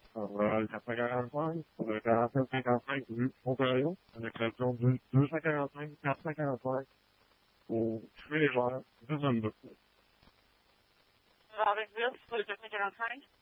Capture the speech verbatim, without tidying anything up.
Euh, quatre cent quarante-cinq, le quarante-sept cinquante-cinq rue Ontario, avec l'avion deux cent quarante-cinq, quatre cent quarante-cinq, au Tuer-les-Verts, deux vingt-deux. Avec dix pour le quatre cent quarante-cinq.